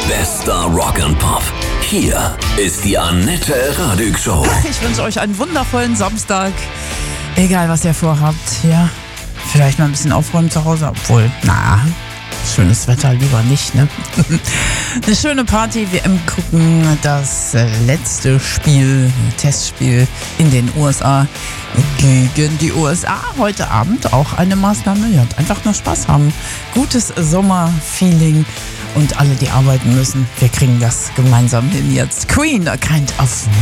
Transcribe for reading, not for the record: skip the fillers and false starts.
Bester Rock and Pop. Hier ist die Annette Radig Show. Ich wünsche euch einen wundervollen Samstag. Egal, was ihr vorhabt. Ja, vielleicht mal ein bisschen aufräumen zu Hause. Obwohl, schönes Wetter lieber nicht, ne? Eine schöne Party, WM gucken, das letzte Spiel, Testspiel in den USA gegen die USA. Heute Abend auch eine Maßnahme, ja, einfach nur Spaß haben. Gutes Sommerfeeling und alle, die arbeiten müssen, wir kriegen das gemeinsam hin jetzt. Queen, A Kind of